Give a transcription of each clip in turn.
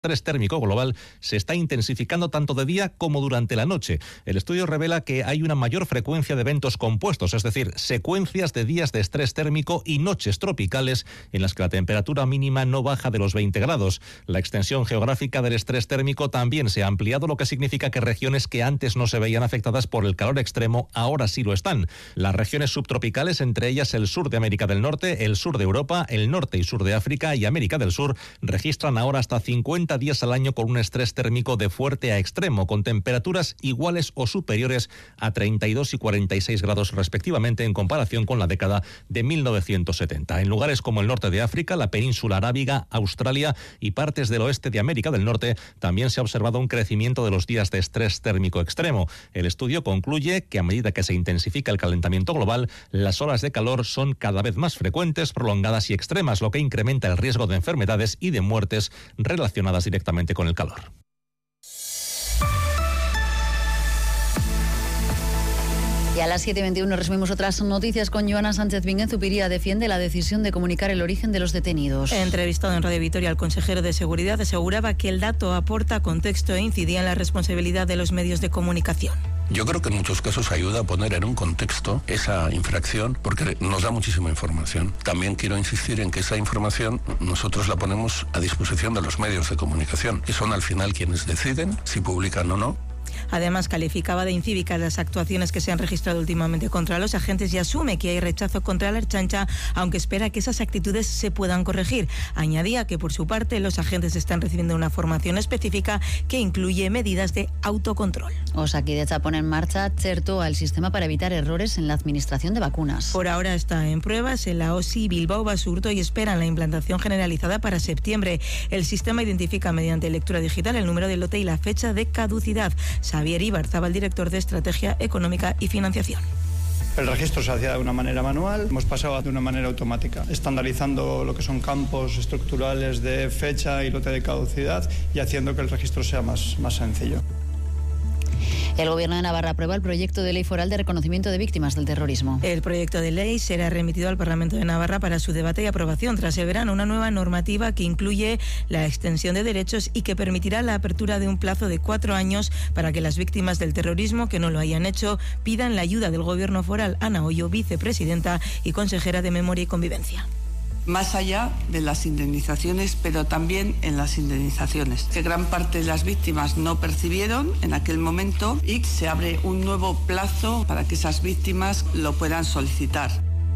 estrés térmico global se está intensificando tanto de día como durante la noche. El estudio revela que hay una mayor frecuencia de eventos compuestos, es decir, secuencias de días de estrés térmico y noches tropicales en las que la temperatura mínima no baja de los 20 grados. La extensión geográfica del estrés térmico también se ha ampliado, lo que significa que regiones que antes no se veían afectadas por el calor extremo ahora sí lo están. Las regiones subtropicales, entre ellas el sur de América del Norte, el sur de Europa, el norte y sur de África y América del Sur, registran ahora hasta 50 días al año con un estrés térmico de fuerte a extremo, con temperaturas iguales o superiores a 32 y 46 grados respectivamente en comparación con la década de 1970. En lugares como el norte de África, la península arábiga, Australia y partes del oeste de América del Norte también se ha observado un crecimiento de los días de estrés térmico extremo. El estudio concluye que a medida que se intensifica el calentamiento global, las olas de calor son cada vez más frecuentes, prolongadas y extremas, lo que incrementa el riesgo de enfermedades y de muertes relacionadas directamente con el calor. Y a las 7:21 resumimos otras noticias con Joana Sánchez Vínguez. Zupiria defiende la decisión de comunicar el origen de los detenidos. Entrevistado en Radio Vitoria, el consejero de Seguridad aseguraba que el dato aporta contexto e incidía en la responsabilidad de los medios de comunicación. Yo creo que en muchos casos ayuda a poner en un contexto esa infracción porque nos da muchísima información. También quiero insistir en que esa información nosotros la ponemos a disposición de los medios de comunicación, que son al final quienes deciden si publican o no. Además, calificaba de incívicas las actuaciones que se han registrado últimamente contra los agentes y asume que hay rechazo contra la Ertzaintza, aunque espera que esas actitudes se puedan corregir. Añadía que, por su parte, los agentes están recibiendo una formación específica que incluye medidas de autocontrol. Osakidetza pone en marcha Txertoa, el sistema para evitar errores en la administración de vacunas. Por ahora está en pruebas en la OSI, Bilbao, Basurto y esperan la implantación generalizada para septiembre. El sistema identifica mediante lectura digital el número de lote y la fecha de caducidad. Xavier Ibarzabal, director de Estrategia Económica y Financiación. El registro se hacía de una manera manual, hemos pasado de una manera automática, estandarizando lo que son campos estructurales de fecha y lote de caducidad y haciendo que el registro sea más sencillo. El Gobierno de Navarra aprueba el proyecto de ley foral de reconocimiento de víctimas del terrorismo. El proyecto de ley será remitido al Parlamento de Navarra para su debate y aprobación. Tras el verano, una nueva normativa que incluye la extensión de derechos y que permitirá la apertura de un plazo de 4 años para que las víctimas del terrorismo que no lo hayan hecho pidan la ayuda del Gobierno foral. Ana Hoyo, vicepresidenta y consejera de Memoria y Convivencia. Más allá de las indemnizaciones, pero también en las indemnizaciones, que gran parte de las víctimas no percibieron en aquel momento y se abre un nuevo plazo para que esas víctimas lo puedan solicitar.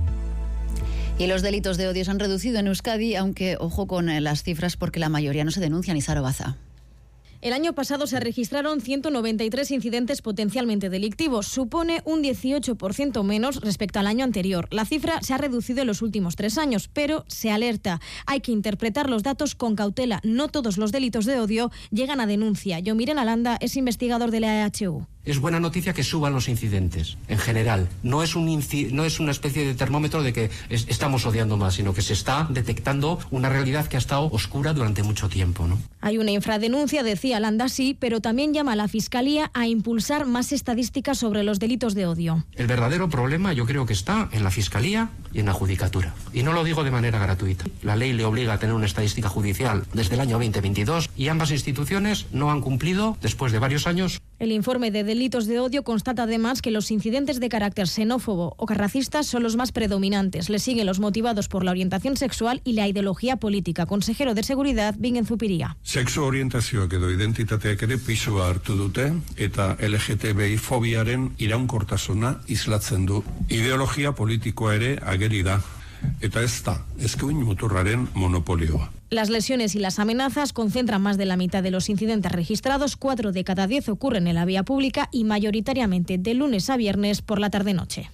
Y los delitos de odio se han reducido en Euskadi, aunque ojo con las cifras porque la mayoría no se denuncian. Izaro Baza. El año pasado se registraron 193 incidentes potencialmente delictivos. Supone un 18% menos respecto al año anterior. La cifra se ha reducido en los últimos 3 años, pero se alerta. Hay que interpretar los datos con cautela. No todos los delitos de odio llegan a denuncia. Yomiren Alanda es investigador de la EHU. Es buena noticia que suban los incidentes, en general. No es una especie de termómetro de que estamos odiando más, sino que se está detectando una realidad que ha estado oscura durante mucho tiempo, ¿no? Hay una infradenuncia, decía Landa, sí, pero también llama a la Fiscalía a impulsar más estadísticas sobre los delitos de odio. El verdadero problema yo creo que está en la Fiscalía y en la Judicatura. Y no lo digo de manera gratuita. La ley le obliga a tener una estadística judicial desde el año 2022 y ambas instituciones no han cumplido después de varios años. El informe de delitos de odio constata además que los incidentes de carácter xenófobo o racistas son los más predominantes. Le siguen los motivados por la orientación sexual y la ideología política. Consejero de Seguridad, Bingen Zupiria. Sexu orientazioak edo identitateak ere pisua hartu dute eta LGTBI fobiaren iraunkortasuna islatzen du. Ideologia politikoa ere ageri da. Eta ez da, eskuin muturraren monopolioa. Las lesiones y las amenazas concentran más de la mitad de los incidentes registrados. 4 de cada 10 ocurren en la vía pública y mayoritariamente de lunes a viernes por la tarde-noche.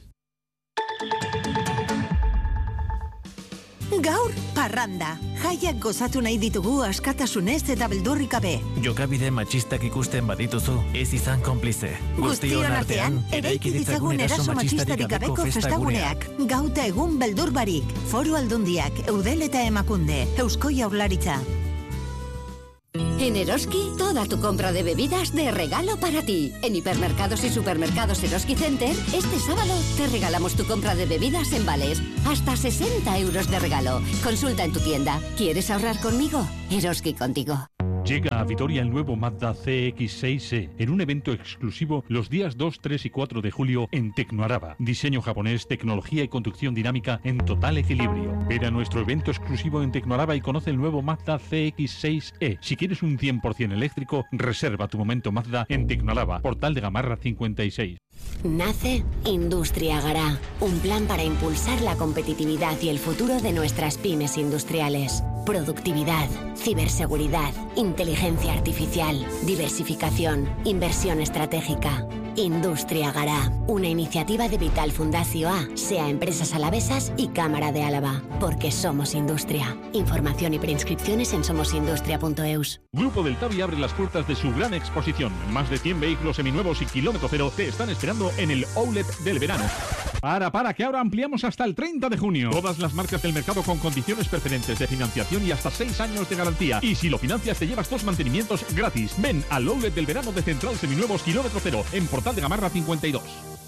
Gaur, parranda. Jaiak gozatu nahi ditugu askatasunez eta beldurrik gabe. Jokabide matxistak ikusten badituzu, ez izan konplize. Guztion artean, eraiki ditzagun eraso matxistarik gabeko festaguneak. Gauta egun beldur barik. Foru Aldundiak, Eudel eta Emakunde, Eusko Jaurlaritza. En Eroski, toda tu compra de bebidas de regalo para ti. En hipermercados y supermercados Eroski Center, este sábado te regalamos tu compra de bebidas en vales. Hasta 60 euros de regalo. Consulta en tu tienda. ¿Quieres ahorrar conmigo? Eroski contigo. Llega a Vitoria el nuevo Mazda CX-6e en un evento exclusivo los días 2, 3 y 4 de julio en Tecnoaraba. Diseño japonés, tecnología y conducción dinámica en total equilibrio. Ven a nuestro evento exclusivo en Tecnoaraba y conoce el nuevo Mazda CX-6e. Si quieres un 100% eléctrico, reserva tu momento Mazda en Tecnoaraba, Portal de Gamarra 56. Nace Industria Gará, un plan para impulsar la competitividad y el futuro de nuestras pymes industriales. Productividad, ciberseguridad, inteligencia artificial, diversificación, inversión estratégica. Industria Gará, una iniciativa de Vital Fundació A, SEA Empresas Alavesas y Cámara de Álava, porque somos industria. Información y preinscripciones en somosindustria.eus. Grupo del Tavi abre las puertas de su gran exposición. Más de 100 vehículos seminuevos y kilómetro cero te están esperando en el Outlet del verano. Para, que ahora ampliamos hasta el 30 de junio. Todas las marcas del mercado con condiciones preferentes de financiación y hasta 6 años de garantía. Y si lo financias te llevas 2 mantenimientos gratis. Ven al Outlet del verano de Central Seminuevos kilómetro cero en Portal de Gamarra 52.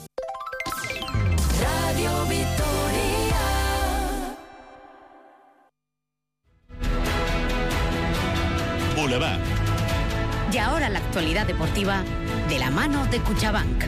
Radio Vitoria. Boulevard. Y ahora la actualidad deportiva de la mano de Cuchabank.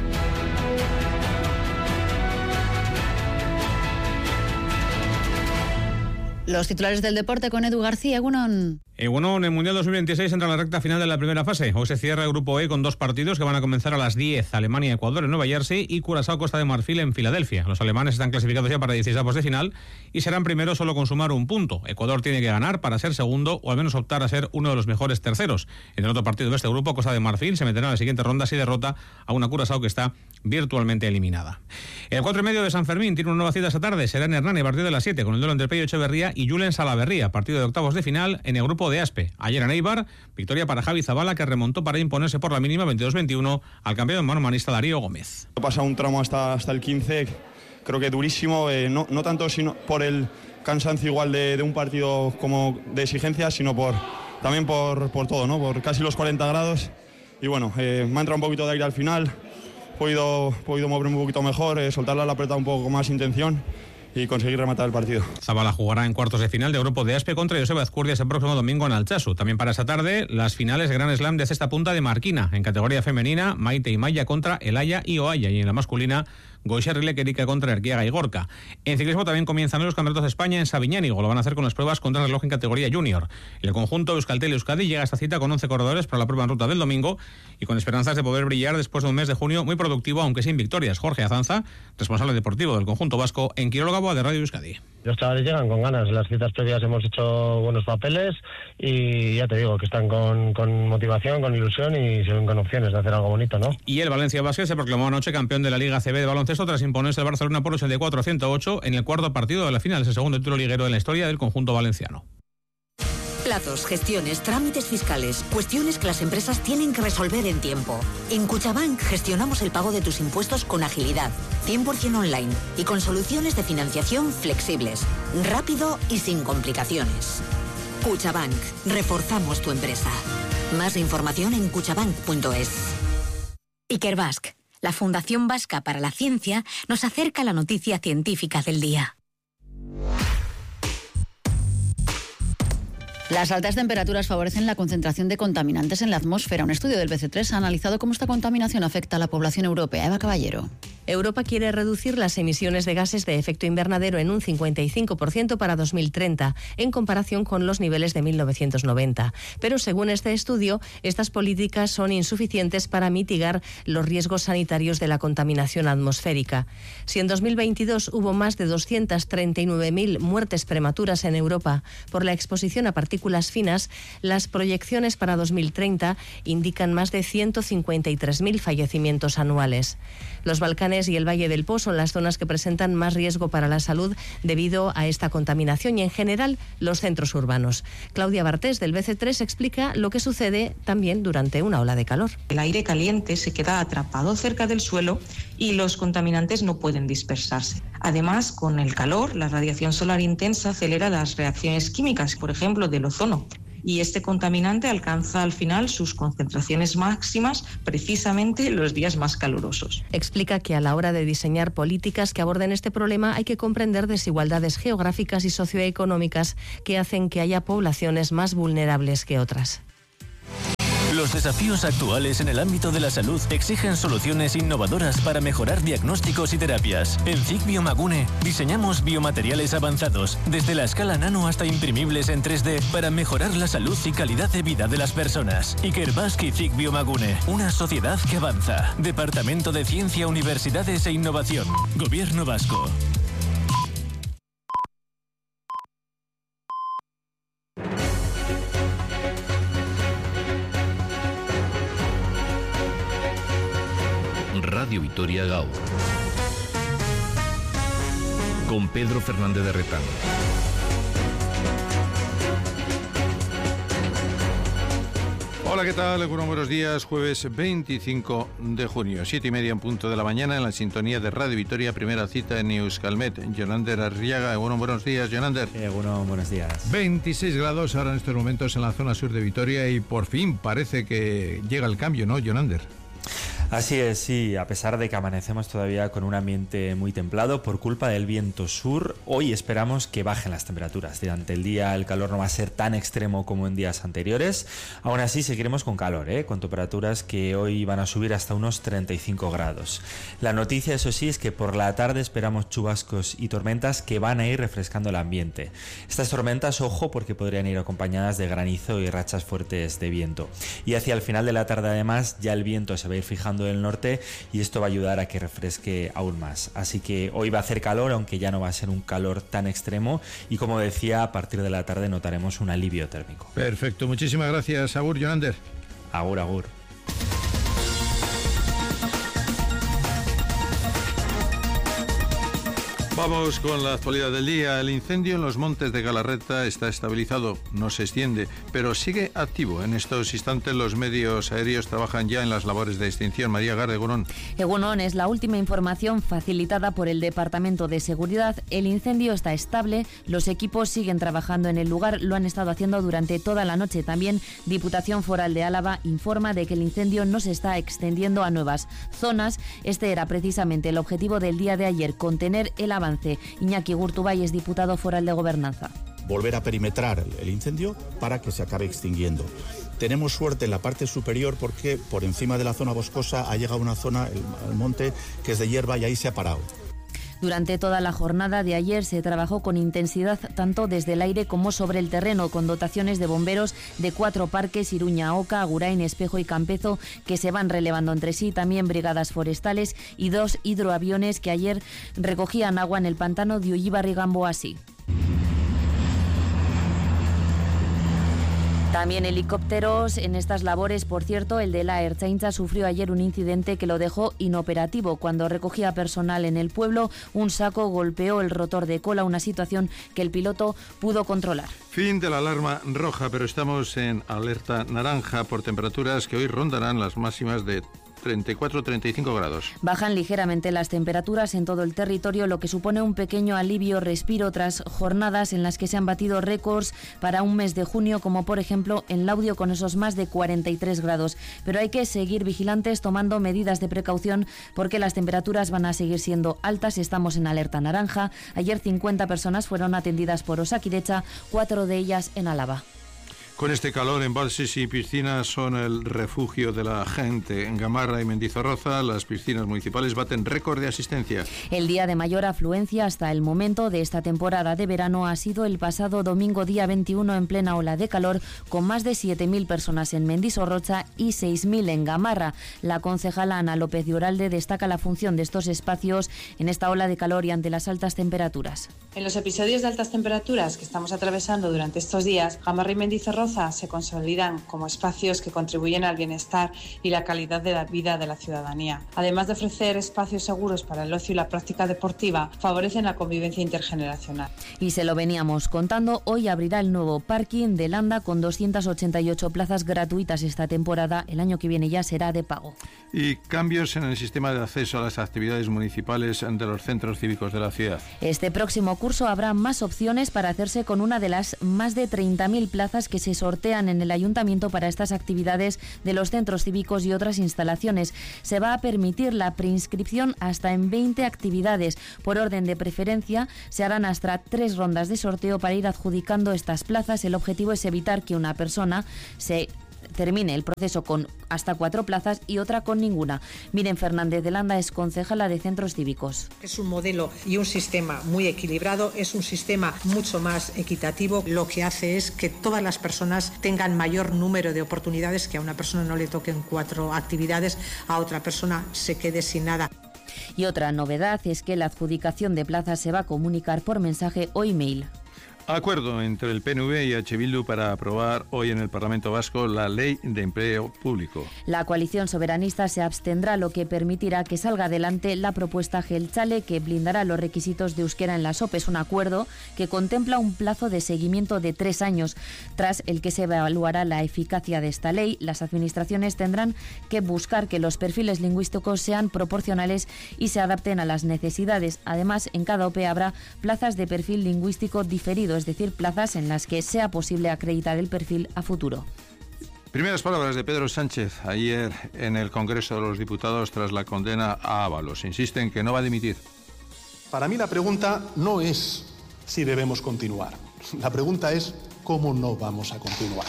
Los titulares del deporte con Edu García. Egunon, el Mundial 2026 entra en la recta final de la primera fase. Hoy se cierra el grupo E con 2 partidos que van a comenzar a las 10. Alemania-Ecuador en Nueva Jersey y Curazao-Costa de Marfil en Filadelfia. Los alemanes están clasificados ya para 16avos de final y serán primeros solo con sumar un punto. Ecuador tiene que ganar para ser segundo o al menos optar a ser uno de los mejores terceros. En el otro partido de este grupo, Costa de Marfil se meterá en la siguiente ronda si derrota a una Curazao que está virtualmente eliminada. El 4:30 de San Fermín tiene una nueva cita esta tarde. Será en Hernani a partir de las 7 con el duelo entre Pello Echeverría y Julen Salaverría. Partido de octavos de final en el grupo de Aspe. Ayer en Eibar, victoria para Javi Zabala, que remontó para imponerse por la mínima 22-21 al campeón manomanista Darío Gómez. Ha pasado un tramo hasta el 15, creo que durísimo, no tanto sino por el cansancio igual de un partido como de exigencia, sino también por todo, ¿no? Por casi los 40 grados. Y bueno, me ha entrado un poquito de aire al final, he podido moverme un poquito mejor, soltarla a la pelota un poco con más intención y conseguir rematar el partido. Zabala jugará en cuartos de final de grupo de Aspe contra Joseba Azcurdias el próximo domingo en Altsasu. También para esta tarde, las finales de Grand Slam de cesta punta de Marquina. En categoría femenina, Maite y Maya contra Elaya y Oaya. Y en la masculina, Goixer y Lequerica contra Erquiaga y Gorka. En ciclismo también comienzan los campeonatos de España en Sabiñánigo. Lo van a hacer con las pruebas contra reloj en categoría junior. El conjunto Euskaltel Euskadi llega a esta cita con 11 corredores para la prueba en ruta del domingo y con esperanzas de poder brillar después de un mes de junio muy productivo, aunque sin victorias. Jorge Azanza, responsable deportivo del conjunto vasco en Quiroga de Radio Euskadi. Los chavales llegan con ganas. Las citas previas hemos hecho buenos papeles y ya te digo que están con motivación, con ilusión y se ven con opciones de hacer algo bonito, ¿no? Y el Valencia Basket se proclamó anoche campeón de la Liga CB de baloncesto tras imponerse el Barcelona por 84-108 en el cuarto partido de la final. Es el segundo título liguero en la historia del conjunto valenciano. Plazos, gestiones, trámites fiscales, cuestiones que las empresas tienen que resolver en tiempo. En Cuchabank gestionamos el pago de tus impuestos con agilidad, 100% online y con soluciones de financiación flexibles, rápido y sin complicaciones. Cuchabank, reforzamos tu empresa. Más información en cuchabank.es. Ikerbasque, la Fundación Vasca para la Ciencia, nos acerca a la noticia científica del día. Las altas temperaturas favorecen la concentración de contaminantes en la atmósfera. Un estudio del BC3 ha analizado cómo esta contaminación afecta a la población europea. Eva Caballero. Europa quiere reducir las emisiones de gases de efecto invernadero en un 55% para 2030, en comparación con los niveles de 1990. Pero según este estudio, estas políticas son insuficientes para mitigar los riesgos sanitarios de la contaminación atmosférica. Si en 2022 hubo más de 239.000 muertes prematuras en Europa por la exposición a partículas finas, las proyecciones para 2030 indican más de 153.000 fallecimientos anuales. Los Balcanes y el Valle del Po son las zonas que presentan más riesgo para la salud debido a esta contaminación y, en general, los centros urbanos. Claudia Bartés, del BC3, explica lo que sucede también durante una ola de calor. El aire caliente se queda atrapado cerca del suelo y los contaminantes no pueden dispersarse. Además, con el calor, la radiación solar intensa acelera las reacciones químicas, por ejemplo, del ozono. Y este contaminante alcanza al final sus concentraciones máximas precisamente los días más calurosos. Explica que a la hora de diseñar políticas que aborden este problema hay que comprender desigualdades geográficas y socioeconómicas que hacen que haya poblaciones más vulnerables que otras. Los desafíos actuales en el ámbito de la salud exigen soluciones innovadoras para mejorar diagnósticos y terapias. En CIC Biomagune diseñamos biomateriales avanzados, desde la escala nano hasta imprimibles en 3D, para mejorar la salud y calidad de vida de las personas. Ikerbasque y CIC Biomagune, una sociedad que avanza. Departamento de Ciencia, Universidades e Innovación. Gobierno Vasco. Radio Vitoria Gaur, con Pedro Fernández de Retán. Hola, ¿qué tal? Buenos días, jueves 25 de junio, 7:30 en punto de la mañana, en la sintonía de Radio Vitoria, primera cita en Euskalmet. Yonander Arriaga, buenos días, Yonander. Buenos días. 26 grados ahora en estos momentos en la zona sur de Vitoria y por fin parece que llega el cambio, ¿no, Yonander? Así es, sí, a pesar de que amanecemos todavía con un ambiente muy templado por culpa del viento sur, hoy esperamos que bajen las temperaturas. Durante el día el calor no va a ser tan extremo como en días anteriores, aún así seguiremos con calor, con temperaturas que hoy van a subir hasta unos 35 grados. La noticia, eso sí, es que por la tarde esperamos chubascos y tormentas que van a ir refrescando el ambiente. Estas tormentas, ojo, porque podrían ir acompañadas de granizo y rachas fuertes de viento. Y hacia el final de la tarde, además, ya el viento se va a ir fijando del norte y esto va a ayudar a que refresque aún más. Así que hoy va a hacer calor, aunque ya no va a ser un calor tan extremo y, como decía, a partir de la tarde notaremos un alivio térmico. Perfecto, muchísimas gracias, agur, Yonander. Agur, agur. Vamos con la actualidad del día. El incendio en los montes de Galarreta está estabilizado, no se extiende, pero sigue activo. En estos instantes los medios aéreos trabajan ya en las labores de extinción. María Garde, Egunon. Egunon, es la última información facilitada por el Departamento de Seguridad. El incendio está estable, los equipos siguen trabajando en el lugar, lo han estado haciendo durante toda la noche. También Diputación Foral de Álava informa de que el incendio no se está extendiendo a nuevas zonas. Este era precisamente el objetivo del día de ayer, contener el avance. Iñaki Gurtubay es diputado foral de Gobernanza. Volver a perimetrar el incendio para que se acabe extinguiendo. Tenemos suerte en la parte superior porque por encima de la zona boscosa ha llegado una zona, el monte, que es de hierba y ahí se ha parado. Durante toda la jornada de ayer se trabajó con intensidad tanto desde el aire como sobre el terreno, con dotaciones de bomberos de 4 parques, Iruña, Oca, Agurain, Espejo y Campezo, que se van relevando entre sí, también brigadas forestales y 2 hidroaviones que ayer recogían agua en el pantano de Ullibarri-Gamboasí. También helicópteros en estas labores. Por cierto, el de la Ertzaintza sufrió ayer un incidente que lo dejó inoperativo. Cuando recogía personal en el pueblo, un saco golpeó el rotor de cola, una situación que el piloto pudo controlar. Fin de la alarma roja, pero estamos en alerta naranja por temperaturas que hoy rondarán las máximas de 34-35 grados. Bajan ligeramente las temperaturas en todo el territorio, lo que supone un pequeño alivio respiro tras jornadas en las que se han batido récords para un mes de junio, como por ejemplo en Laudio con esos más de 43 grados. Pero hay que seguir vigilantes tomando medidas de precaución porque las temperaturas van a seguir siendo altas. Estamos en alerta naranja. Ayer 50 personas fueron atendidas por Osakidecha, 4 de ellas en Álava. Con este calor, embalses y piscinas son el refugio de la gente. En Gamarra y Mendizorroza, las piscinas municipales baten récord de asistencia. El día de mayor afluencia hasta el momento de esta temporada de verano ha sido el pasado domingo día 21 en plena ola de calor, con más de 7.000 personas en Mendizorroza y 6.000 en Gamarra. La concejala Ana López de Uralde destaca la función de estos espacios en esta ola de calor y ante las altas temperaturas. En los episodios de altas temperaturas que estamos atravesando durante estos días, Gamarra y Mendizorroza se consolidan como espacios que contribuyen al bienestar y la calidad de la vida de la ciudadanía. Además de ofrecer espacios seguros para el ocio y la práctica deportiva, favorecen la convivencia intergeneracional. Y se lo veníamos contando, hoy abrirá el nuevo parking de Landa con 288 plazas gratuitas esta temporada. El año que viene ya será de pago. Y cambios en el sistema de acceso a las actividades municipales de los centros cívicos de la ciudad. Este próximo curso habrá más opciones para hacerse con una de las más de 30.000 plazas que se sortean en el ayuntamiento para estas actividades de los centros cívicos y otras instalaciones. Se va a permitir la preinscripción hasta en 20 actividades. Por orden de preferencia, se harán hasta 3 rondas de sorteo para ir adjudicando estas plazas. El objetivo es evitar que una persona se termine el proceso con hasta 4 plazas y otra con ninguna. Miren Fernández de Landa es concejala de Centros Cívicos. Es un modelo y un sistema muy equilibrado, es un sistema mucho más equitativo. Lo que hace es que todas las personas tengan mayor número de oportunidades, que a una persona no le toquen 4 actividades, a otra persona se quede sin nada. Y otra novedad es que la adjudicación de plazas se va a comunicar por mensaje o email. Acuerdo entre el PNV y H. Bildu para aprobar hoy en el Parlamento Vasco la Ley de Empleo Público. La coalición soberanista se abstendrá, lo que permitirá que salga adelante la propuesta Jeltzale, que blindará los requisitos de euskera en las OPE. Es un acuerdo que contempla un plazo de seguimiento de 3 años, tras el que se evaluará la eficacia de esta ley. Las administraciones tendrán que buscar que los perfiles lingüísticos sean proporcionales y se adapten a las necesidades. Además, en cada OPE habrá plazas de perfil lingüístico diferido, es decir, plazas en las que sea posible acreditar el perfil a futuro. Primeras palabras de Pedro Sánchez ayer en el Congreso de los Diputados tras la condena a Ábalos. Insiste en que no va a dimitir. Para mí la pregunta no es si debemos continuar. La pregunta es cómo no vamos a continuar.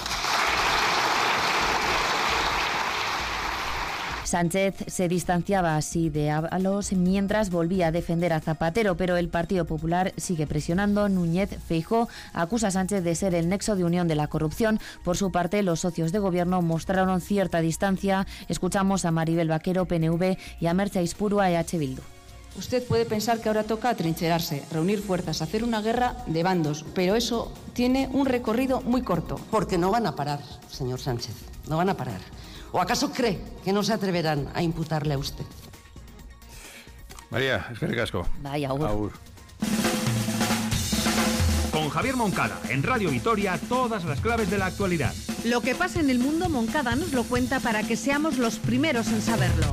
Sánchez se distanciaba así de Ábalos mientras volvía a defender a Zapatero, pero el Partido Popular sigue presionando. Núñez Feijóo acusa a Sánchez de ser el nexo de unión de la corrupción. Por su parte, los socios de gobierno mostraron cierta distancia. Escuchamos a Maribel Vaquero, PNV, y a Merche Aizpurua, EH Bildu. Usted puede pensar que ahora toca atrincherarse, reunir fuerzas, hacer una guerra de bandos, pero eso tiene un recorrido muy corto. Porque no van a parar, señor Sánchez, no van a parar. ¿O acaso cree que no se atreverán a imputarle a usted? María, eskerrik asko. Vaya, agur. Con Javier Moncada, en Radio Vitoria, todas las claves de la actualidad. Lo que pasa en el mundo, Moncada nos lo cuenta para que seamos los primeros en saberlo.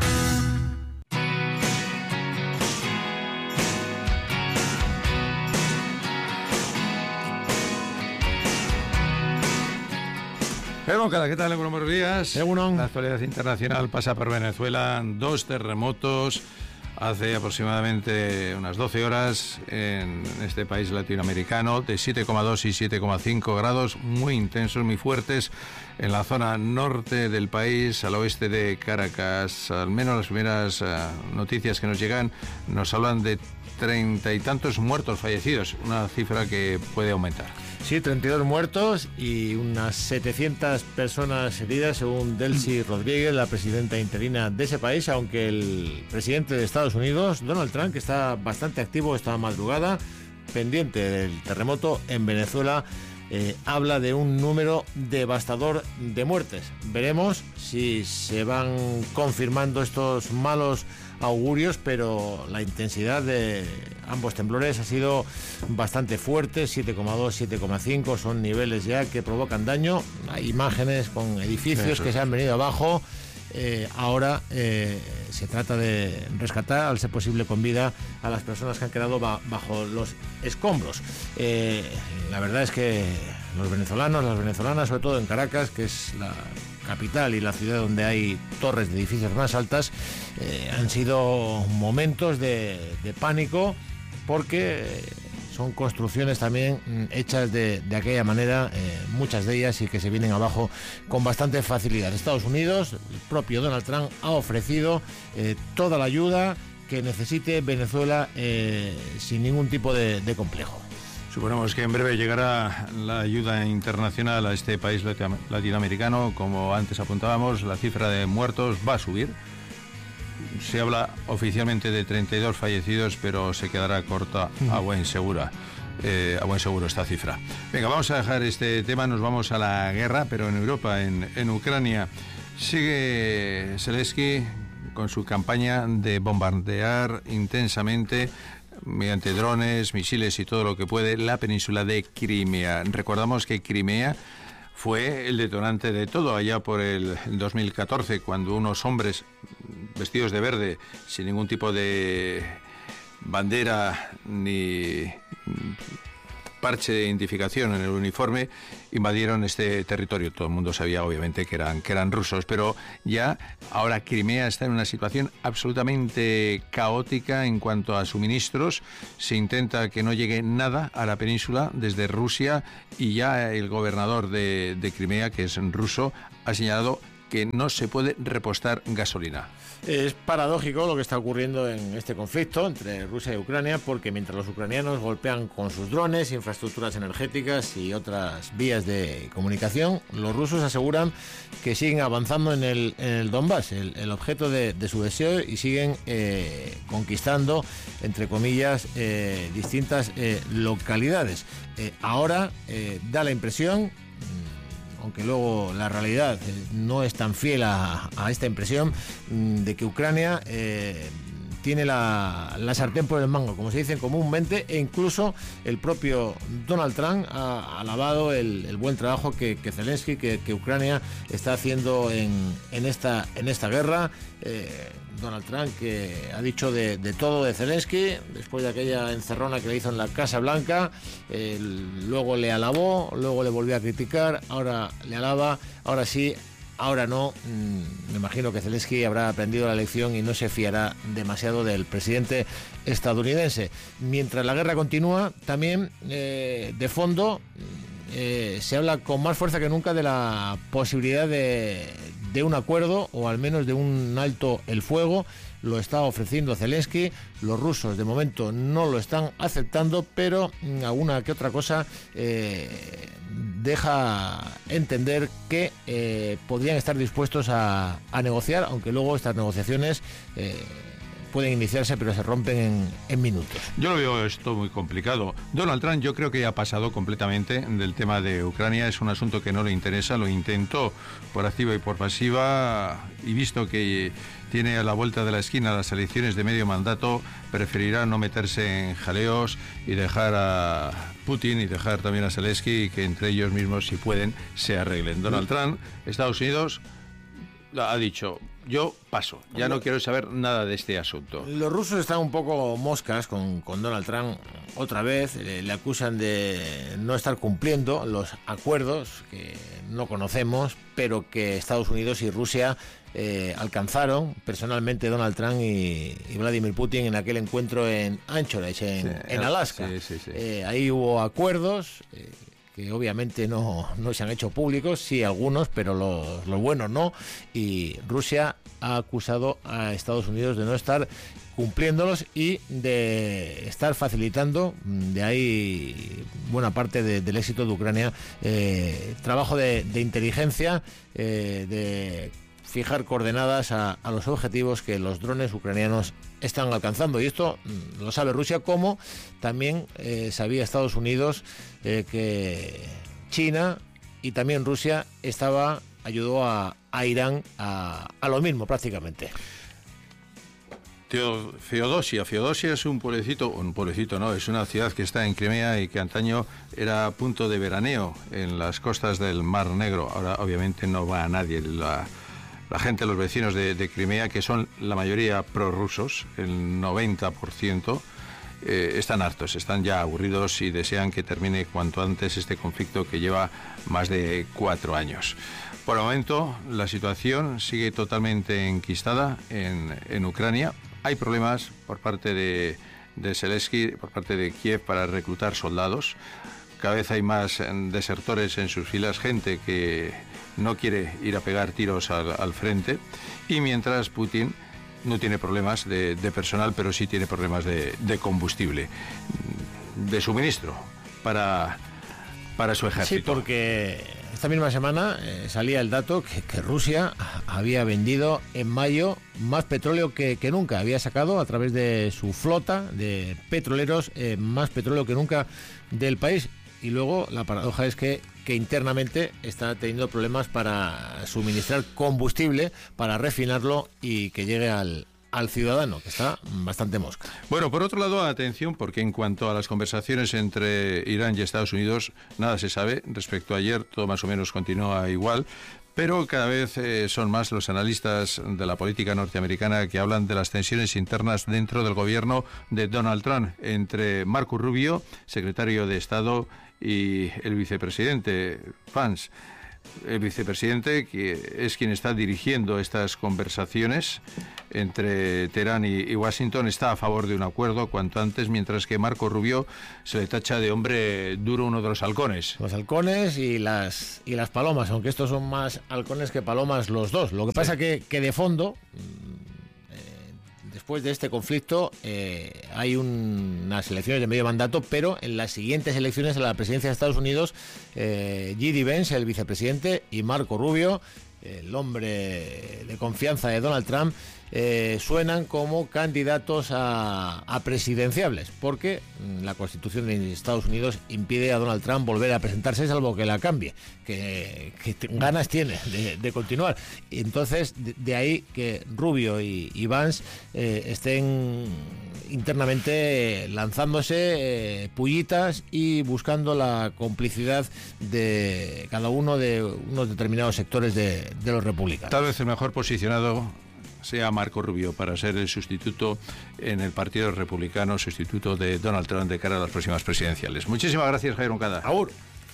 Pero ¿qué tal? Buenos días. La actualidad internacional pasa por Venezuela. 2 terremotos hace aproximadamente unas 12 horas en este país latinoamericano de 7,2 y 7,5 grados, muy intensos, muy fuertes en la zona norte del país, al oeste de Caracas. Al menos las primeras noticias que nos llegan nos hablan de 30 y tantos muertos, fallecidos, una cifra que puede aumentar. Sí, 32 muertos y unas 700 personas heridas, según Delcy Rodríguez, la presidenta interina de ese país, aunque el presidente de Estados Unidos, Donald Trump, que está bastante activo esta madrugada, pendiente del terremoto en Venezuela, habla de un número devastador de muertes. Veremos si se van confirmando estos malos augurios, pero la intensidad de ambos temblores ha sido bastante fuerte. 7,2, 7,5 son niveles ya que provocan daño. Hay imágenes con edificios que se han venido abajo. Ahora se trata de rescatar, al ser posible con vida, a las personas que han quedado bajo los escombros. La verdad es que los venezolanos, las venezolanas, sobre todo en Caracas, que es la capital y la ciudad donde hay torres de edificios más altas, han sido momentos de pánico, porque son construcciones también hechas de aquella manera, muchas de ellas, y que se vienen abajo con bastante facilidad. Estados Unidos, el propio Donald Trump, ha ofrecido toda la ayuda que necesite Venezuela sin ningún tipo de complejo. Suponemos que en breve llegará la ayuda internacional a este país latinoamericano. Como antes apuntábamos, la cifra de muertos va a subir. Se habla oficialmente de 32 fallecidos, pero se quedará corta a buen seguro esta cifra. Venga, vamos a dejar este tema, nos vamos a la guerra, pero en Europa, en Ucrania. Sigue Zelensky con su campaña de bombardear intensamente, mediante drones, misiles y todo lo que puede, la península de Crimea. Recordamos que Crimea fue el detonante de todo allá por el 2014, cuando unos hombres vestidos de verde, sin ningún tipo de bandera ni parche de identificación en el uniforme, invadieron este territorio. Todo el mundo sabía, obviamente, que eran rusos, pero ya ahora Crimea está en una situación absolutamente caótica en cuanto a suministros. Se intenta que no llegue nada a la península desde Rusia, y ya el gobernador de Crimea, que es ruso, ha señalado que no se puede repostar gasolina. Es paradójico lo que está ocurriendo en este conflicto entre Rusia y Ucrania, porque mientras los ucranianos golpean con sus drones, infraestructuras energéticas y otras vías de comunicación, los rusos aseguran que siguen avanzando en el Donbass, el objeto de su deseo, y siguen conquistando, entre comillas, distintas localidades. Ahora da la impresión, aunque luego la realidad no es tan fiel a esta impresión, de que Ucrania tiene la sartén por el mango, como se dice comúnmente, e incluso el propio Donald Trump ha alabado el buen trabajo que Zelensky, que Ucrania está haciendo en esta guerra. Donald Trump, que ha dicho de todo de Zelensky, después de aquella encerrona que le hizo en la Casa Blanca, luego le alabó, luego le volvió a criticar, ahora le alaba, ahora sí, ahora no. Me imagino que Zelensky habrá aprendido la lección y no se fiará demasiado del presidente estadounidense. Mientras la guerra continúa, también de fondo se habla con más fuerza que nunca de la posibilidad de un acuerdo, o al menos de un alto el fuego. Lo está ofreciendo Zelensky. Los rusos de momento no lo están aceptando, pero alguna que otra cosa deja entender que podrían estar dispuestos a negociar, aunque luego estas negociaciones pueden iniciarse, pero se rompen en minutos. Yo lo veo esto muy complicado. Donald Trump yo creo que ya ha pasado completamente del tema de Ucrania. Es un asunto que no le interesa. Lo intentó por activa y por pasiva, y visto que tiene a la vuelta de la esquina las elecciones de medio mandato, preferirá no meterse en jaleos y dejar a Putin y dejar también a Zelensky, que entre ellos mismos, si pueden, se arreglen. Donald Trump, Estados Unidos, ha dicho: yo paso, ya no quiero saber nada de este asunto. Los rusos están un poco moscas con Donald Trump otra vez. Le acusan de no estar cumpliendo los acuerdos que no conocemos, pero que Estados Unidos y Rusia alcanzaron personalmente, Donald Trump y Vladimir Putin, en aquel encuentro en Anchorage, en Alaska. Sí. Ahí hubo acuerdos que obviamente no se han hecho públicos, sí algunos, pero los buenos no, y Rusia ha acusado a Estados Unidos de no estar cumpliéndolos y de estar facilitando, de ahí buena parte del éxito de Ucrania, trabajo de inteligencia, de fijar coordenadas a los objetivos que los drones ucranianos están alcanzando. Y esto lo sabe Rusia, como también sabía Estados Unidos que China y también Rusia ayudó a Irán a lo mismo prácticamente. Feodosia es un pueblecito no, es una ciudad que está en Crimea y que antaño era punto de veraneo en las costas del Mar Negro. Ahora obviamente no va a nadie. La gente, los vecinos de Crimea, que son la mayoría prorrusos, el 90%, están hartos, están ya aburridos y desean que termine cuanto antes este conflicto que lleva más de 4 años. Por el momento, la situación sigue totalmente enquistada en Ucrania. Hay problemas por parte de Zelensky, por parte de Kiev, para reclutar soldados. Cada vez hay más desertores en sus filas, gente que no quiere ir a pegar tiros al frente, y mientras Putin no tiene problemas de personal, pero sí tiene problemas de combustible, de suministro para su ejército. Sí, porque esta misma semana salía el dato que Rusia había vendido en mayo más petróleo que nunca. Había sacado a través de su flota de petroleros más petróleo que nunca del país. Y luego la paradoja es que internamente está teniendo problemas para suministrar combustible, para refinarlo y que llegue al ciudadano, que está bastante mosca. Bueno, por otro lado, atención, porque en cuanto a las conversaciones entre Irán y Estados Unidos, nada se sabe. Respecto a ayer, todo más o menos continúa igual, pero cada vez son más los analistas de la política norteamericana que hablan de las tensiones internas dentro del gobierno de Donald Trump, entre Marco Rubio, secretario de Estado, y el vicepresidente Vance. El vicepresidente, que es quien está dirigiendo estas conversaciones, entre Teherán y Washington, está a favor de un acuerdo cuanto antes, mientras que Marco Rubio se le tacha de hombre duro, uno de los halcones. Los halcones y las palomas, aunque estos son más halcones que palomas los dos. Lo que pasa que de fondo, después de este conflicto, hay unas elecciones de medio mandato, pero en las siguientes elecciones a la presidencia de Estados Unidos, J.D. Vance, el vicepresidente, y Marco Rubio, el hombre de confianza de Donald Trump, suenan como candidatos a presidenciables, porque la Constitución de Estados Unidos impide a Donald Trump volver a presentarse, salvo que la cambie, que ganas tiene de continuar. Y entonces, de ahí que Rubio y Vance estén internamente lanzándose pullitas y buscando la complicidad de cada uno de unos determinados sectores de los republicanos. Tal vez el mejor posicionado sea Marco Rubio para ser el sustituto en el Partido Republicano, sustituto de Donald Trump de cara a las próximas presidenciales. Muchísimas gracias, Javier Moncada. Agur.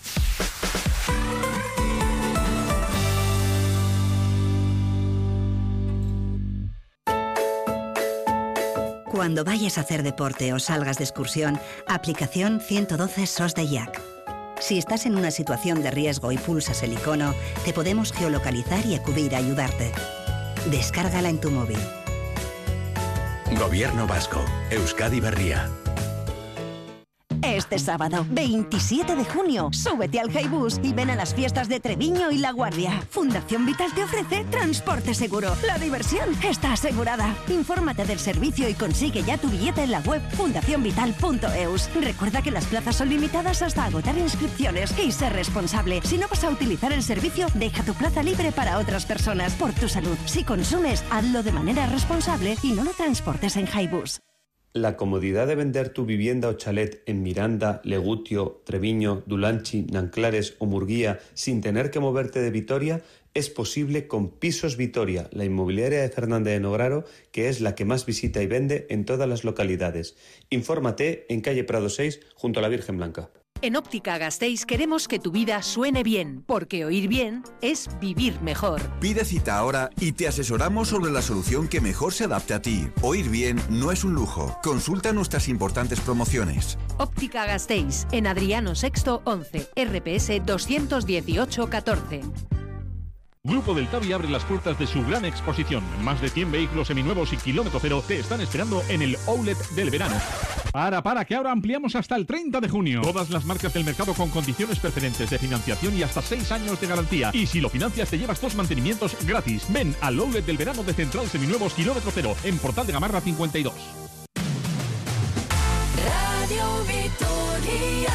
Cuando vayas a hacer deporte o salgas de excursión, aplicación 112 SOS de IAC. Si estás en una situación de riesgo y pulsas el icono, te podemos geolocalizar y acudir a ayudarte. Descárgala en tu móvil. Gobierno vasco. Euskadi Berria. Este sábado, 27 de junio, súbete al Highbus y ven a las fiestas de Treviño y La Guardia. Fundación Vital te ofrece transporte seguro. La diversión está asegurada. Infórmate del servicio y consigue ya tu billete en la web fundacionvital.eus. Recuerda que las plazas son limitadas hasta agotar inscripciones y sé responsable. Si no vas a utilizar el servicio, deja tu plaza libre para otras personas. Por tu salud. Si consumes, hazlo de manera responsable y no lo transportes en Highbus. La comodidad de vender tu vivienda o chalet en Miranda, Legutio, Treviño, Dulanchi, Nanclares o Murguía sin tener que moverte de Vitoria es posible con Pisos Vitoria, la inmobiliaria de Fernández de Nograro, que es la que más visita y vende en todas las localidades. Infórmate en calle Prado 6, junto a la Virgen Blanca. En Óptica Gasteiz queremos que tu vida suene bien, porque oír bien es vivir mejor. Pide cita ahora y te asesoramos sobre la solución que mejor se adapte a ti. Oír bien no es un lujo. Consulta nuestras importantes promociones. Óptica Gasteiz, en Adriano VI 11, RPS 218 14. Grupo del Tavi abre las puertas de su gran exposición. Más de 100 vehículos seminuevos y kilómetro cero te están esperando en el Outlet del verano. Para, que ahora ampliamos hasta el 30 de junio. Todas las marcas del mercado con condiciones preferentes de financiación y hasta 6 años de garantía. Y si lo financias te llevas 2 mantenimientos gratis. Ven al Outlet del verano de Central Seminuevos kilómetro cero en Portal de Gamarra 52. Radio Vitoria.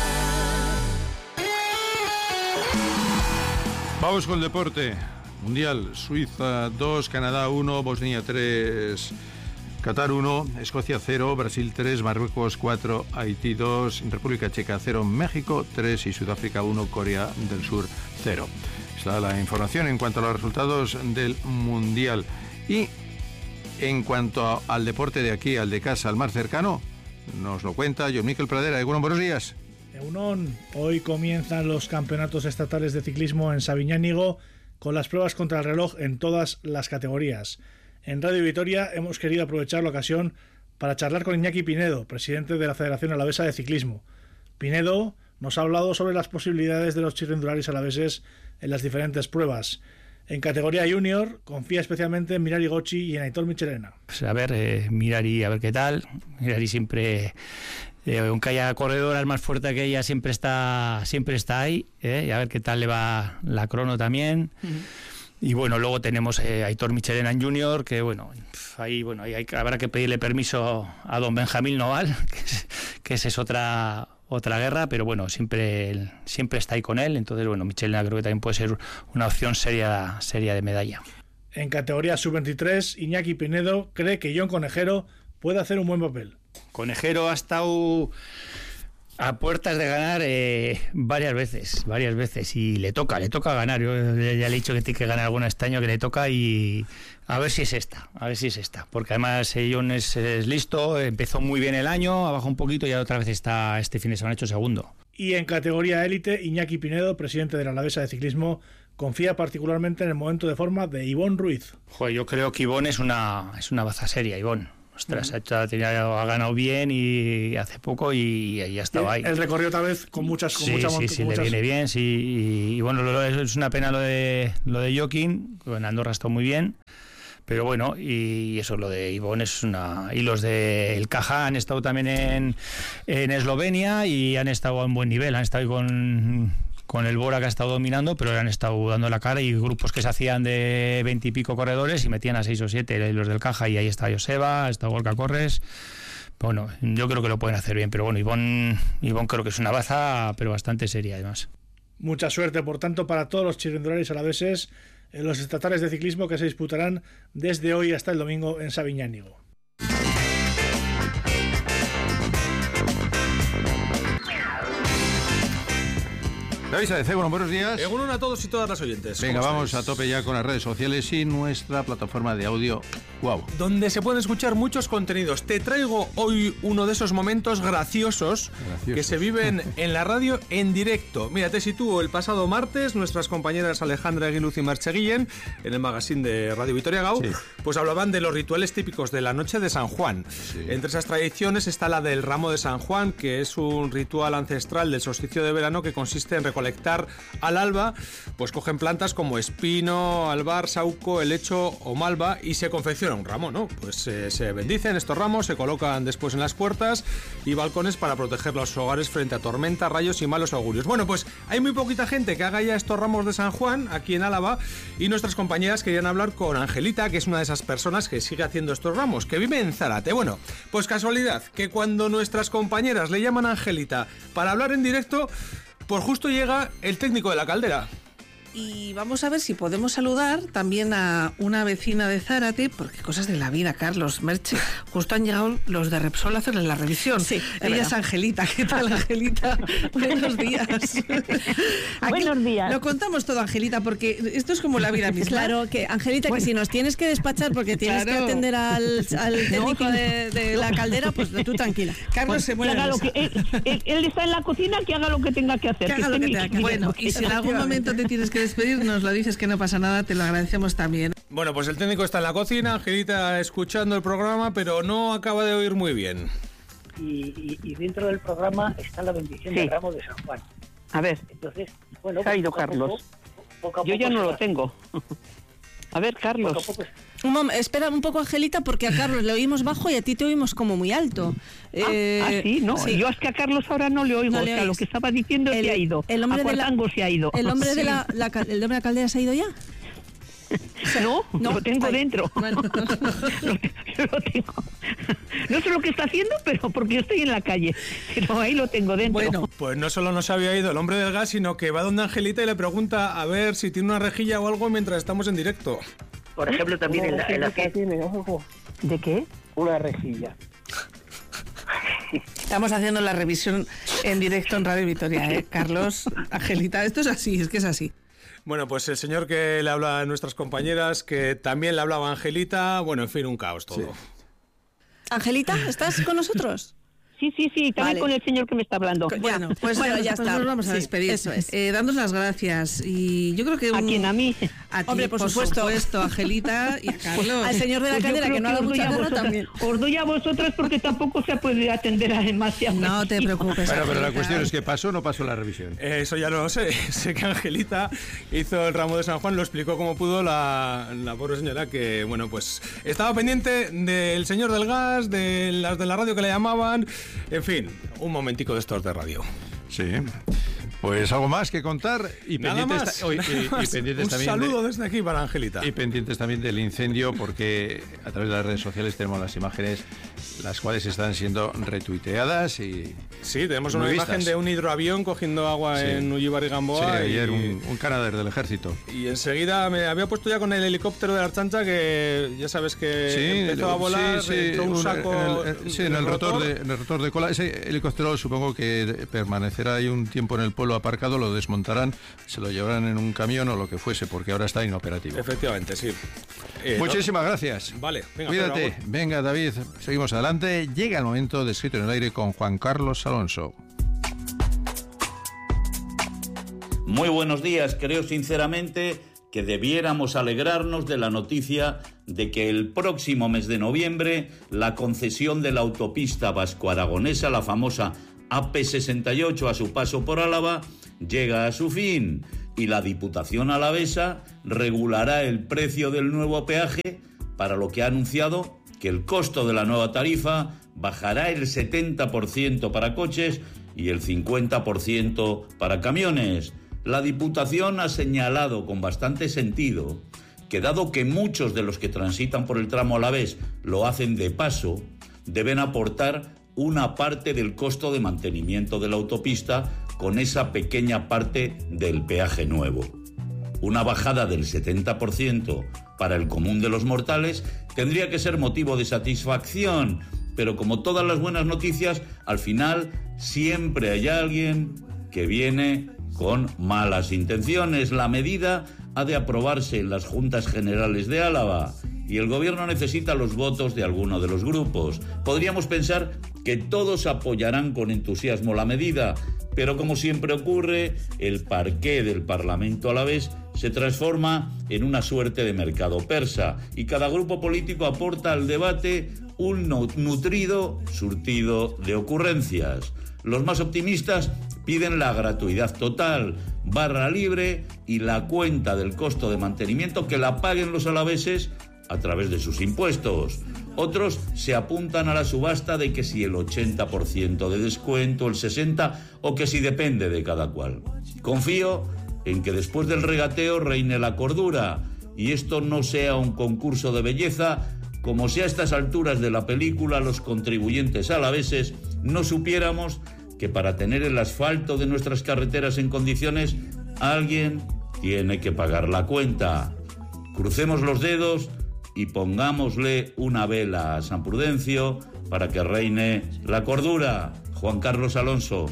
Vamos con el deporte. Mundial, Suiza 2, Canadá 1, Bosnia 3, Qatar 1, Escocia 0, Brasil 3, Marruecos 4, Haití 2, República Checa 0, México 3 y Sudáfrica 1, Corea del Sur 0. Está la información en cuanto a los resultados del Mundial. Y en cuanto al deporte de aquí, al de casa, al mar cercano, nos lo cuenta John Miquel Pradera. Buenos días. Egunon, hoy comienzan los campeonatos estatales de ciclismo en Sabiñánigo con las pruebas contra el reloj en todas las categorías. En Radio Vitoria hemos querido aprovechar la ocasión para charlar con Iñaki Pinedo, presidente de la Federación Alavesa de Ciclismo. Pinedo nos ha hablado sobre las posibilidades de los chirrindularis alaveses en las diferentes pruebas. En categoría junior confía especialmente en Mirari Gochi y en Aitor Michelena. Pues a ver, Mirari, a ver qué tal. Mirari siempre... aunque haya corredoras más fuertes que ella, siempre está ahí, y a ver qué tal le va la crono también. Y bueno, luego tenemos a Aitor Michelena en junior, que ahí habrá que pedirle permiso a don Benjamín Noval, que esa es otra guerra, pero bueno, siempre está ahí con él. Entonces Michelena creo que también puede ser una opción seria de medalla. En categoría sub-23, Iñaki Pinedo cree que Jon Conejero puede hacer un buen papel. Conejero ha estado a puertas de ganar varias veces y le toca ganar. Yo ya le he dicho que tiene que ganar alguna este año, que le toca, y a ver si es esta, porque además Jon es listo, empezó muy bien el año, ha bajado un poquito y ya otra vez está este fin de semana hecho segundo. Y en categoría élite, Iñaki Pinedo, presidente de la Alavesa de Ciclismo, confía particularmente en el momento de forma de Ivonne Ruiz. Joder, yo creo que Ivonne es una baza seria, Ivonne. Ostras, ha ganado bien y hace poco y ya estaba ahí. El recorrido tal vez con muchas... Sí, le viene bien, sí. Y bueno, es una pena lo de Joaquín, en Andorra está muy bien. Pero bueno, y eso, lo de Ivonne es una... Y los de El Caja han estado también en Eslovenia y han estado en buen nivel, han estado ahí con el Bora, que ha estado dominando, pero han estado dando la cara, y grupos que se hacían de 20 y pico corredores y metían a 6 o 7 los del Caja, y ahí está Joseba, está Gorka Corres. Bueno, yo creo que lo pueden hacer bien, pero bueno, Ivonne creo que es una baza, pero bastante seria además. Mucha suerte, por tanto, para todos los chirrindularis alaveses en los estatales de ciclismo que se disputarán desde hoy hasta el domingo en Sabiñánigo. David Saez, bueno, buenos días. Egunon a todos y todas las oyentes. Venga, vamos a tope ya con las redes sociales y nuestra plataforma de audio Wow, donde se pueden escuchar muchos contenidos. Te traigo hoy uno de esos momentos graciosos que se viven en la radio en directo. Mira, te sitúo. El pasado martes, nuestras compañeras Alejandra Aguiluz y Merche Guillén, en el magazine de Radio Vitoria Gau, pues hablaban de los rituales típicos de la noche de San Juan. Entre esas tradiciones está la del ramo de San Juan, que es un ritual ancestral del solsticio de verano que consiste en recolectar al alba, pues cogen plantas como espino, albar, sauco, helecho o malva y se confecciona un ramo, ¿no? Pues se bendicen estos ramos, se colocan después en las puertas y balcones para proteger los hogares frente a tormentas, rayos y malos augurios. Bueno, pues hay muy poquita gente que haga ya estos ramos de San Juan aquí en Álava, y nuestras compañeras querían hablar con Angelita, que es una de esas personas que sigue haciendo estos ramos, que vive en Zárate. Bueno, pues casualidad, que cuando nuestras compañeras le llaman a Angelita para hablar en directo, pues justo llega el técnico de la caldera. Y vamos a ver si podemos saludar también a una vecina de Zárate, porque cosas de la vida, Carlos, Merche. Justo han llegado los de Repsol a hacerle la revisión. Sí, ella es Angelita. ¿Qué tal, Angelita? Buenos días. Buenos días. Lo contamos todo, Angelita, porque esto es como la vida misma. Claro, que Angelita, que si nos tienes que despachar porque tienes que atender al técnico de la caldera, pues tú tranquila. Carlos pues, se muere. Él está en la cocina, que haga lo que tenga que hacer. Que haga lo que tenga que hacer. Bueno, y si en algún momento te tienes que despedir, nos lo dices, que no pasa nada, te lo agradecemos también. Bueno, pues el técnico está en la cocina, Angelita escuchando el programa, pero no acaba de oír muy bien. Y dentro del programa está la bendición del ramo de San Juan. A ver, entonces, bueno, se ha ido Carlos. Poco yo ya no lo tengo. A ver, Carlos. Espera un poco, Angelita, porque a Carlos le oímos bajo y a ti te oímos como muy alto. Sí, no. Sí. Yo es que a Carlos ahora no le oigo. No, o sea, lo que estaba diciendo se ha ido. El hombre de se ha ido. ¿El hombre de la caldera se ha ido ya? No, lo tengo dentro. Bueno. lo tengo. No sé lo que está haciendo, pero porque yo estoy en la calle. Pero ahí lo tengo dentro. Bueno, pues no solo nos había ido el hombre del gas, sino que va donde Angelita y le pregunta a ver si tiene una rejilla o algo mientras estamos en directo. Por ejemplo, también en la ¿De qué? Una rejilla. Estamos haciendo la revisión en directo en Radio Vitoria, Carlos, Angelita. Esto es así, es que es así. Bueno, pues el señor que le habla a nuestras compañeras, que también le hablaba a Angelita, bueno, en fin, un caos todo. Sí. Angelita, ¿estás con nosotros? Sí, también con el señor que me está hablando. Bueno, pues ya está. Nos vamos a despedir. Eso es. Dándos las gracias. Y yo creo que... ¿A quién? ¿A mí? A ti, hombre, por supuesto, Angelita y a Carlos. Al señor de la caldera, que no haga mucha guerra también. Os doy a vosotras porque tampoco se puede atender a demasiado. No te preocupes. Bueno, pero la cuestión es que pasó o no pasó la revisión. Eso ya no lo sé. Sé que Angelita hizo el ramo de San Juan, lo explicó como pudo la pobre señora, que, bueno, pues estaba pendiente del señor del gas, de las de la radio que le llamaban. En fin, un momentico de estos de radio. Sí. Pues algo más que contar y pendientes, y pendientes un también. Un saludo desde aquí para Angelita. Y pendientes también del incendio, porque a través de las redes sociales tenemos las imágenes, las cuales están siendo retuiteadas y... Sí, tenemos una imagen de un hidroavión cogiendo agua en Ullibar y Gamboa. Sí, ayer un Canadair del ejército. Y enseguida me había puesto ya con el helicóptero de la Archancha, que ya sabes que empezó a volar, entró un saco... en el rotor de cola. Ese helicóptero supongo que permanecerá ahí un tiempo en el pueblo aparcado, lo desmontarán, se lo llevarán en un camión o lo que fuese, porque ahora está inoperativo. Efectivamente, sí. Muchísimas gracias. Vale, venga. Cuídate. Venga, David, seguimos adelante. Llega el momento de Escrito en el Aire con Juan Carlos Alonso. Muy buenos días. Creo sinceramente que debiéramos alegrarnos de la noticia de que el próximo mes de noviembre la concesión de la autopista vasco-aragonesa, la famosa AP68, a su paso por Álava, llega a su fin y la Diputación alavesa regulará el precio del nuevo peaje, para lo que ha anunciado que el costo de la nueva tarifa bajará el 70% para coches y el 50% para camiones. La Diputación ha señalado con bastante sentido que, dado que muchos de los que transitan por el tramo alavés lo hacen de paso, deben aportar una parte del costo de mantenimiento de la autopista con esa pequeña parte del peaje nuevo. Una bajada del 70% para el común de los mortales tendría que ser motivo de satisfacción, pero como todas las buenas noticias, al final siempre hay alguien que viene con malas intenciones. La medida ha de aprobarse en las Juntas Generales de Álava y el Gobierno necesita los votos de alguno de los grupos. Podríamos pensar que todos apoyarán con entusiasmo la medida, pero como siempre ocurre, el parqué del Parlamento alavés se transforma en una suerte de mercado persa y cada grupo político aporta al debate un nutrido surtido de ocurrencias. Los más optimistas piden la gratuidad total, barra libre y la cuenta del costo de mantenimiento que la paguen los alaveses a través de sus impuestos. Otros se apuntan a la subasta de que si el 80% de descuento, el 60% o que si depende de cada cual. Confío en que después del regateo reine la cordura y esto no sea un concurso de belleza, como si a estas alturas de la película los contribuyentes alaveses no supiéramos que para tener el asfalto de nuestras carreteras en condiciones, alguien tiene que pagar la cuenta. Crucemos los dedos y pongámosle una vela a San Prudencio para que reine la cordura. Juan Carlos Alonso.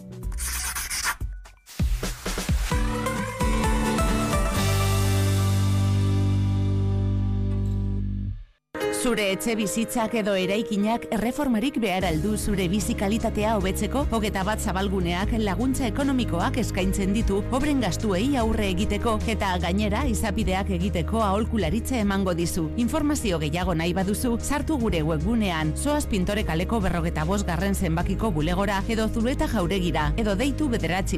Zure etxe bizitzak edo eraikinak erreformarik behar aldu zure bizi kalitatea hobetzeko, 21 zabalguneak laguntza ekonomikoak eskaintzen ditu obren gastuei aurre egiteko eta gainera izapideak egiteko aholkularitza emango dizu. Informazio gehiago nahi baduzu, sartu gure webgunean, zoaz Pintore kaleko 45 zenbakiko bulegora edo Zulueta jauregira, edo deitu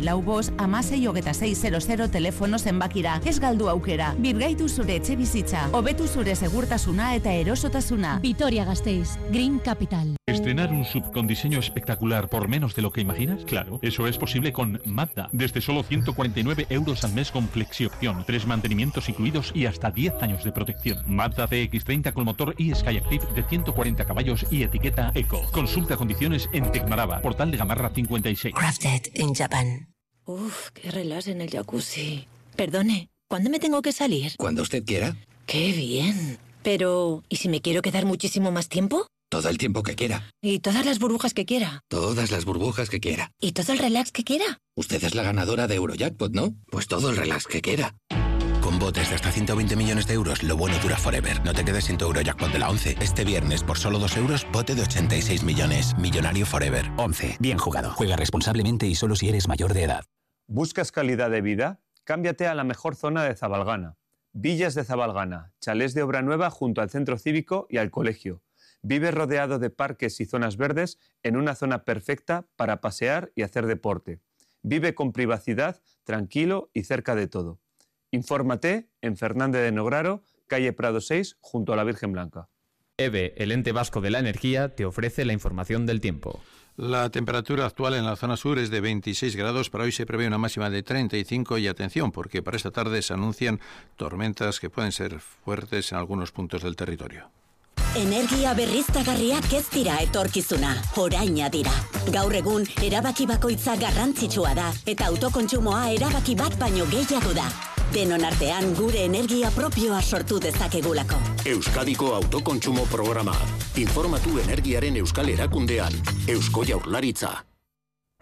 945160600 telefono zenbakira. Ez galdu aukera, birgaitu zure etxe bizitza, hobetu zure segurtasuna eta erosotasuna. Vitoria-Gasteiz, Green Capital. ¿Estrenar un sub con diseño espectacular por menos de lo que imaginas? Claro, eso es posible con Mazda. Desde solo 149 euros al mes con flexiopción, 3 mantenimientos incluidos y hasta 10 años de protección. Mazda CX-30 con motor e-Skyactiv de 140 caballos y etiqueta Eco. Consulta condiciones en Tecmaraba, Portal de Gamarra 56. Crafted in Japan. Uf, qué relax en el jacuzzi. Perdone, ¿cuándo me tengo que salir? Cuando usted quiera. ¡Qué bien! Pero, ¿y si me quiero quedar muchísimo más tiempo? Todo el tiempo que quiera. ¿Y todas las burbujas que quiera? Todas las burbujas que quiera. ¿Y todo el relax que quiera? Usted es la ganadora de Eurojackpot, ¿no? Pues todo el relax que quiera. Con botes de hasta 120 millones de euros, lo bueno dura forever. No te quedes sin tu Eurojackpot de la 11. Este viernes, por solo 2 euros, bote de 86 millones. Millonario forever. 11. Bien jugado. Juega responsablemente y solo si eres mayor de edad. ¿Buscas calidad de vida? Cámbiate a la mejor zona de Zabalgana. Villas de Zabalgana, chalés de obra nueva junto al centro cívico y al colegio. Vive rodeado de parques y zonas verdes en una zona perfecta para pasear y hacer deporte. Vive con privacidad, tranquilo y cerca de todo. Infórmate en Fernández de Nograro, calle Prado 6, junto a la Virgen Blanca. EVE, el ente vasco de la energía, te ofrece la información del tiempo. La temperatura actual en la zona sur es de 26 grados. Para hoy se prevé una máxima de 35 y atención, porque para esta tarde se anuncian tormentas que pueden ser fuertes en algunos puntos del territorio. Energia berriztagarriak ez dira etorkizuna, oraina dira. Gaur egun, erabaki bakoitza garrantzitsua da, eta autokontsumoa erabaki bat baino gehiago da. Denon artean gure energia propioa sortu dezakegulako. Euskadiko autokontsumo programa. Informatu energiaren euskal erakundean. Eusko Jaurlaritza.